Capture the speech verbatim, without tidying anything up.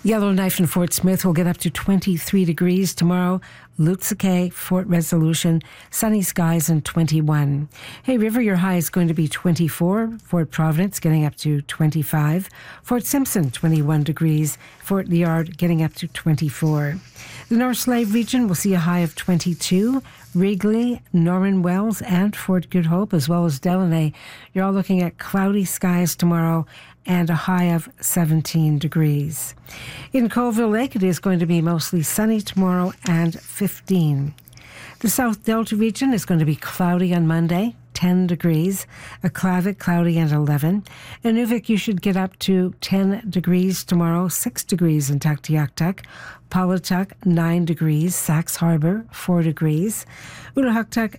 Yellowknife and Fort Smith will get up to twenty-three degrees tomorrow. Lutske, Fort Resolution, sunny skies and twenty-one. Hay River, your high is going to be twenty-four. Fort Providence getting up to twenty-five. Fort Simpson, twenty-one degrees. Fort Liard getting up to twenty-four. The North Slave region will see a high of twenty-two. Wrigley, Norman Wells, and Fort Good Hope, as well as Delaney, you're all looking at cloudy skies tomorrow and a high of seventeen degrees. In Colville Lake, it is going to be mostly sunny tomorrow and fifteen. The South Delta region is going to be cloudy on Monday, ten degrees. Aklavik, cloudy and eleven. Inuvik, you should get up to ten degrees tomorrow, six degrees in Tuktoyaktuk. Paulatuk, nine degrees. Sax Harbor, four degrees. Utahuktuk,